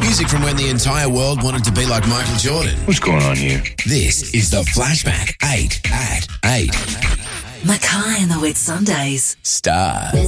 Music from when the entire world wanted to be like Michael Jordan. What's going on here? This is the Flashback 8 at 8. Mackay and the Whitsundays. Star.